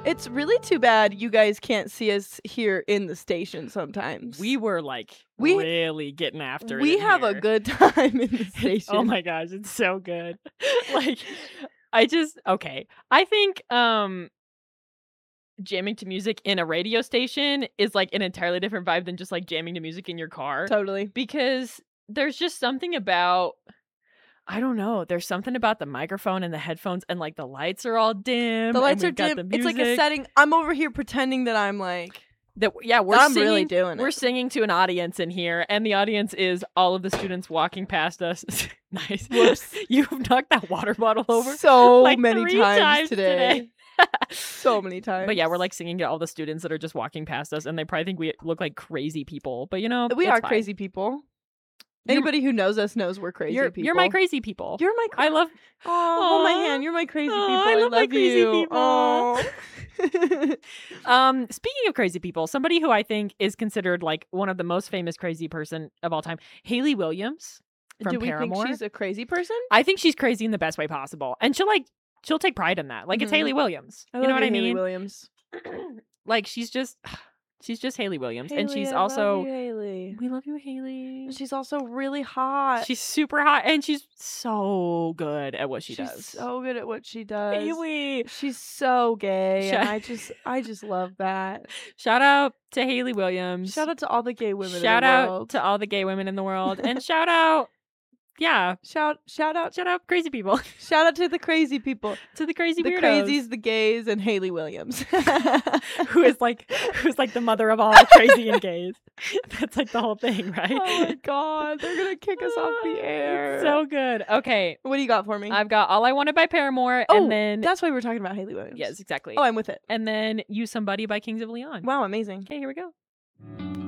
It's really too bad you guys can't see us here in the station sometimes. We were like We- really getting after it. We in have a here. good time in the station. Oh my gosh, it's so good. Like, okay. I think jamming to music in a radio station is like an entirely different vibe than just like jamming to music in your car. Totally. Because there's just something about, I don't know, there's something about the microphone and the headphones and like the lights are all dim. The lights and are we've got dim. the It's like a music. setting. I'm over here pretending that I'm like. We're I'm singing, really doing We're it. singing to an audience in here, and the audience is all of the students walking past us. Nice. Whoops. You've knocked that water bottle over So like many 3 times today. today. So many times. But yeah, we're like singing to all the students that are just walking past us, and they probably think we look like crazy people. But you know, we it's are fine. crazy people. You're- Anybody who knows us knows we're crazy people. You're my crazy people. You're my. I love. Oh, hold my Aw. hand. You're my crazy Aw, people. I love my love crazy you. people. Oh. Speaking of crazy people, somebody who I think is considered like one of the most famous crazy person of all time, Hayley Williams from Do we Paramore. think she's a crazy person? I think she's crazy in the best way possible, and she'll take pride in that. Like it's Mhm. Hayley Williams. I You know love what I Hayley mean? Williams. Like she's just Hayley Williams, and Hayley, she's I love also you, Hayley. we love you, Hayley. She's also really hot. She's super hot, and she's so good at what she She's does. so good at what she does. Hayley. She's so gay, and Shout- I just love that. Shout out to Hayley Williams. Shout out to all the gay women Shout in the out world. to all the gay women in the world, and shout out Shout out crazy people. shout out to the crazy people. To the crazy The weirdos. crazies, the gays, and Hayley Williams. who's like the mother of all crazy and gays. That's like the whole thing, right? Oh my god, they're gonna kick us off the air. It's so good. Okay, what do you got for me? I've got All I Wanted by Paramore, oh, and then that's why we're talking about Hayley Williams. yes, exactly. Oh, I'm with it. And then You Somebody by Kings of Leon. Wow, amazing. Okay, here we go.